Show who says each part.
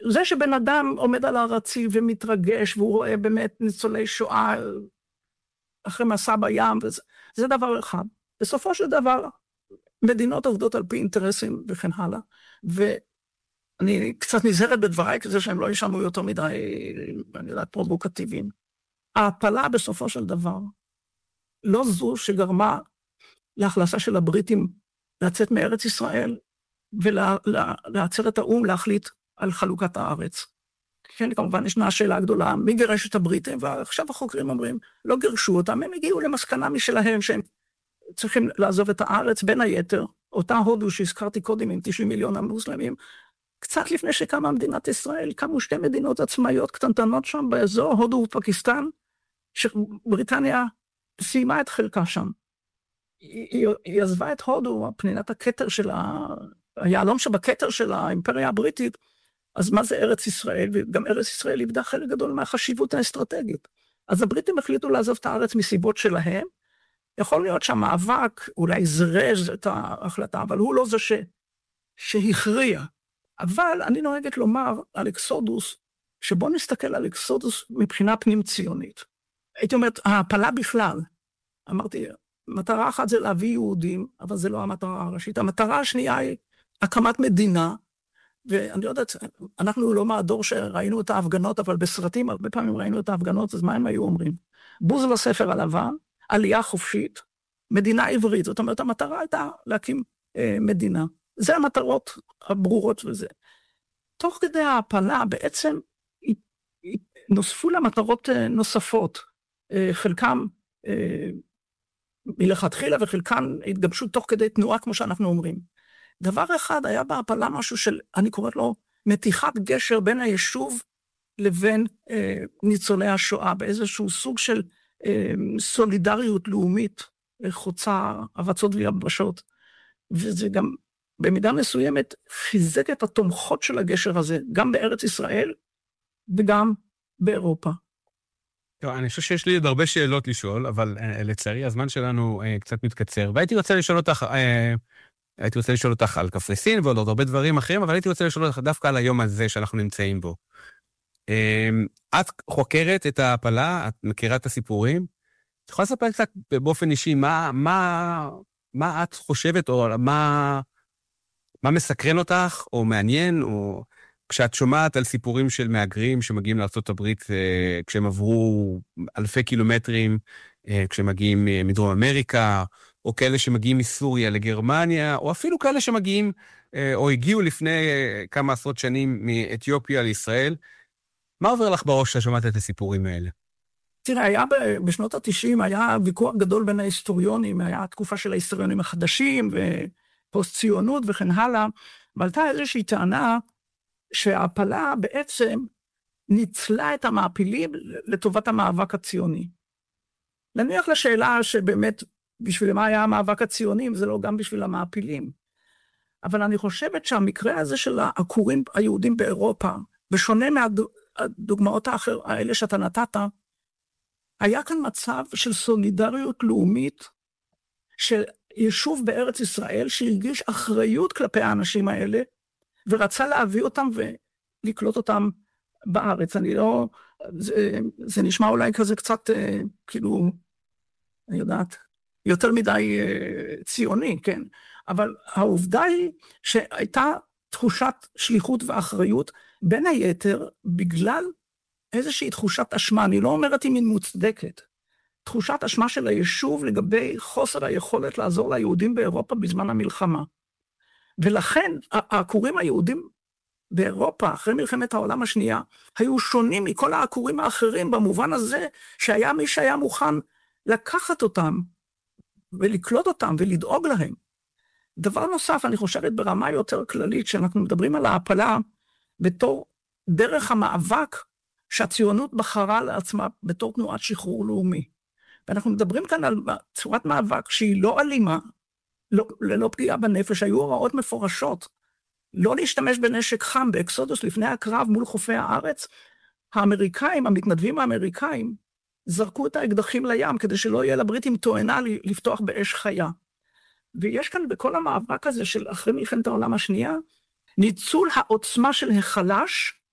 Speaker 1: זה שבן אדם עומד על הרציף ומתרגש, והוא רואה באמת ניצולי שואה אחרי מסע בים, זה דבר אחד. בסופו של דבר, מדינות עובדות על פי אינטרסים וכן הלאה, ואני קצת נזהרת בדבריי, כזה שהם לא ישמעו יותר מדי, אני יודעת, פרובוקטיביים. ההפלה בסופו של דבר, לא זו שגרמה להחלטה של הבריטים לצאת מארץ ישראל, ולעצר את האום להחליט על חלוקת הארץ. כן, כמובן ישנה השאלה הגדולה, מי גירש את הבריטים? ועכשיו החוקרים אומרים, לא גירשו אותם, הם הגיעו למסקנה משלהם שהם צריכים לעזוב את הארץ, בין היתר, אותה הודו שהזכרתי קודם עם 90 מיליון המוסלמים, קצת לפני שקמה מדינת ישראל, קמו שתי מדינות עצמאיות קטנטנות שם באזור, הודו ופקיסטן, שבריטניה סיימה את חלקה שם. היא עזבה את הודו, פנינת הכתר של היעלום שבכתר של האימפריה הבריטית, אז מה זה ארץ ישראל? וגם ארץ ישראל איבדה חלק גדול מהחשיבות האסטרטגית. אז הבריטים החליטו לעזוב את הארץ מסיבות שלהם, יכול להיות שהמאבק אולי זרז את ההחלטה, אבל הוא לא זה שהכריע. אבל אני נוהגת לומר על אקסודוס, שבוא נסתכל על אקסודוס מבחינה פנים ציונית. הייתי אומרת, ההפלה בכלל, אמרתי, מטרה אחת זה להביא יהודים, אבל זה לא המטרה הראשית. המטרה השנייה היא הקמת מדינה, ואני לא יודעת, אנחנו לא מהדור שראינו את ההפגנות, אבל בסרטים הרבה פעמים ראינו את ההפגנות, אז מה הם היו אומרים? בוז לספר הלבן, עלייה חופשית, מדינה עברית, זאת אומרת, המטרה הייתה להקים מדינה. זה המטרות הברורות וזה. תוך כדי ההפלה בעצם נוספו למטרות נוספות, חלקם מלכתחילה וחלקם התגבשו תוך כדי תנועה כמו שאנחנו אומרים. דבר אחד היה בהפלה משהו של, אני קוראת לו, מתיחת גשר בין היישוב לבין ניצולי השואה, באיזשהו סוג של סולידריות לאומית, חוצה ארצות ויבשות, וזה גם במידה מסוימת חיזק את התומכות של הגשר הזה, גם בארץ ישראל וגם באירופה.
Speaker 2: אני חושב שיש לי עוד הרבה שאלות לשאול, אבל לצערי הזמן שלנו קצת מתקצר, והייתי רוצה לשאול אותך על קפריסין ועוד הרבה דברים אחרים, אבל הייתי רוצה לשאול אותך דווקא על היום הזה שאנחנו נמצאים בו. את חוקרת את ההפלה, את מכירה את הסיפורים, את יכולה לספר קצת באופן אישי, מה את חושבת, או מה מסקרן אותך, או מעניין, או כשאת שומעת על סיפורים של מהגרים שמגיעים לארצות הברית, כשהם עברו אלפי קילומטרים, כשהם מגיעים מדרום אמריקה, או כאלה שמגיעים מסוריה לגרמניה, או אפילו כאלה שמגיעים, או הגיעו לפני כמה עשרות שנים מאתיופיה לישראל. מה עובר לך בראש כששומעת את הסיפורים האלה?
Speaker 1: תראה, היה בשנות ה-90, היה ויכוח גדול בין ההיסטוריונים, היה תקופה של ההיסטוריונים החדשים, ופוסט-ציונות וכן הלאה, ועלתה איזושהי טענה שההפלה בעצם ניצלה את המעפילים לטובת המאבק הציוני. נניח לשאלה שבאמת בשביל מה היה המאבק הציוני, זה לא גם בשביל המעפילים. אבל אני חושבת שהמקרה הזה של העקורים היהודים באירופה, בשונה מהדוגמאות האלה שאתה נתת, היה כאן מצב של סולידריות לאומית, של יישוב בארץ ישראל, שהרגיש אחריות כלפי האנשים האלה, ורצה להביא אותם ולקלוט אותם בארץ. אני לא, זה נשמע אולי כזה קצת, כאילו, אני יודעת, יותר מדי ציוני, כן? אבל העובדה היא שהייתה תחושת שליחות ואחריות, בין היתר, בגלל איזושהי תחושת אשמה, אני לא אומרת אם היא מוצדקת, תחושת אשמה של היישוב לגבי חוסר היכולת לעזור ליהודים באירופה בזמן המלחמה. ולכן העקורים היהודים באירופה, אחרי מלחמת העולם השנייה, היו שונים מכל העקורים האחרים, במובן הזה שהיה מי שהיה מוכן לקחת אותם, ולקלוט אותם ולדאוג להם. דבר נוסף, אני חושבת ברמה יותר כללית, שאנחנו מדברים על ההפלה, בתור דרך המאבק שהציונות בחרה לעצמה בתור תנועת שחרור לאומי. ואנחנו מדברים כאן על צורת מאבק שהיא לא אלימה, ללא פגיעה בנפש, היו הוראות מפורשות, לא להשתמש בנשק חם באקסודוס לפני הקרב מול חופי הארץ. האמריקאים, המתנדבים האמריקאים, זרקו את האקדחים לים, כדי שלא יהיה לבריטים תואנה לפתוח באש חיה. ויש כאן בכל המאבק הזה של אחרי מלחמת העולם השנייה, ניצול העוצמה של החלש,